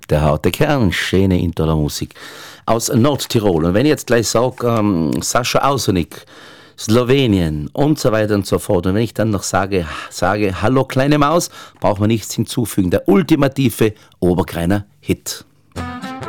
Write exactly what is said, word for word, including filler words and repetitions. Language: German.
Der harte Kern, schöne Interla-Musik aus Nordtirol. Und wenn ich jetzt gleich sage, ähm, Sascha Ausenik, Slowenien und so weiter und so fort. Und wenn ich dann noch sage, sage Hallo kleine Maus, braucht man nichts hinzufügen. Der ultimative Oberkreiner Hit.